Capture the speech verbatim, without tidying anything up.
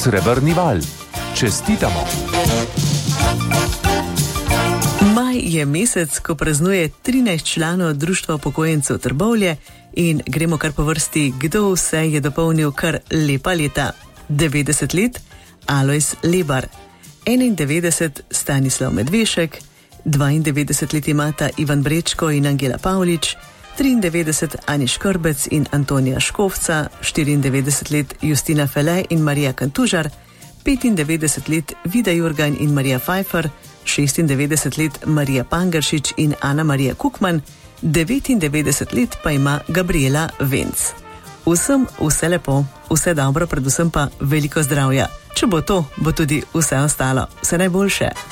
Srebrni val. Čestitamo! Maj je mesec, ko praznuje trinajst članov Društva upokojencev Trbovlje in gremo kar po vrsti, kdo vse je dopolnil kar lepa leta. devetdeset let Alojz Lebar, enaindevetdeset Stanislav Medvešek, dvaindevetdeset let imata Ivan Brečko in Angela Pavlič, triindevetdeset Ani Škrbec in Antonija Škofca, štiriindevetdeset let Justina Fele in Marija Kantužar, petindevetdeset let Vida Jurgan in Marija Pfeiffer, šestindevetdeset let Marija Pangaršič in Ana Marija Kukman, devetindevetdeset let pa ima Gabriela Venc. Vsem vse lepo, vse dobro, predvsem pa veliko zdravja. Če bo to, bo tudi vse ostalo. Vse najboljše.